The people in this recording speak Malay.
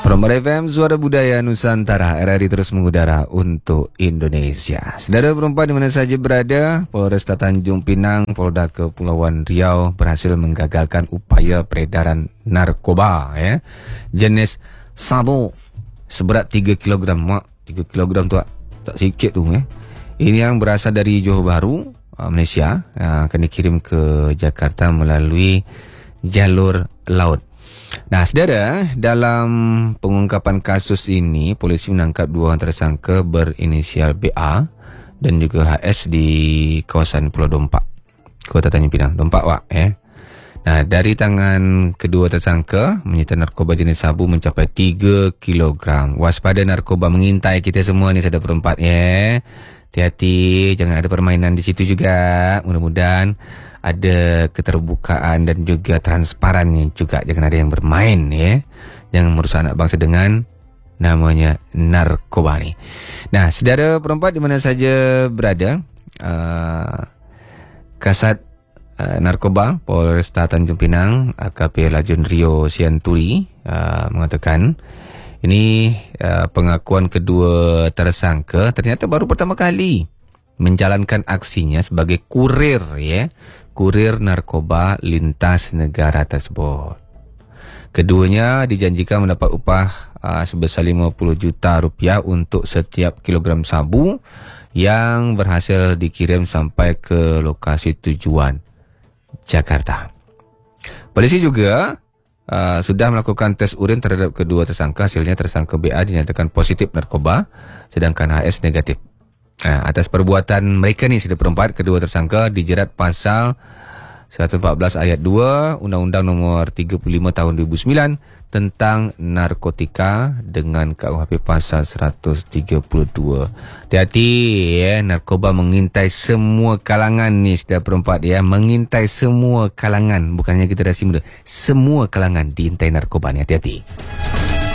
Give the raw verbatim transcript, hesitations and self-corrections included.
Hormat F M, Suara Budaya Nusantara, R R I terus mengudara untuk Indonesia. Saudara perempuan di mana saja berada, Polresta Tanjung Pinang, Polda Kepulauan Riau berhasil menggagalkan upaya peredaran narkoba ya, jenis sabu seberat tiga kilogram. Mak, tiga kilogram tu tak sikit tu ya. Ini yang berasal dari Johor Bahru, Malaysia, yang akan dikirim ke Jakarta melalui jalur laut. Nah, saudara, dalam pengungkapan kasus ini, polisi menangkap dua orang tersangka berinisial B A dan juga H S di kawasan Pulau Dompak, Kota Tanjung Pinang. Dompak, Wak, eh. Nah, dari tangan kedua tersangka, menyita narkoba jenis sabu mencapai tiga kilogram. Waspada, narkoba mengintai kita semua ni, saudara perempat, ya. Hati-hati, jangan ada permainan di situ juga. Mudah-mudahan ada keterbukaan dan juga transparannya juga. Jangan ada yang bermain ya. Jangan merusak anak bangsa dengan namanya narkoba ni. Nah, saudara perempat di mana saja berada, uh, Kasat uh, Narkoba Polresta Tanjung Pinang A K P Lajun Rio Sianturi uh, mengatakan ini uh, pengakuan kedua tersangka ternyata baru pertama kali menjalankan aksinya sebagai kurir ya. Kurir narkoba lintas negara tersebut. Keduanya dijanjikan mendapat upah uh, sebesar lima puluh juta rupiah untuk setiap kilogram sabu yang berhasil dikirim sampai ke lokasi tujuan Jakarta. Polisi juga uh, sudah melakukan tes urin terhadap kedua tersangka. Hasilnya tersangka B A dinyatakan positif narkoba, sedangkan H S negatif. Nah, atas perbuatan mereka ni, sudah perempat, kedua tersangka dijerat pasal seratus empat belas ayat dua Undang-Undang Nomor tiga puluh lima tahun dua ribu sembilan tentang narkotika dengan K U H P pasal seratus tiga puluh dua. Hati-hati ya, narkoba mengintai semua kalangan ni, sudah perempat ya, mengintai semua kalangan, bukannya generasi muda, semua kalangan diintai narkoba ni. Hati-hati.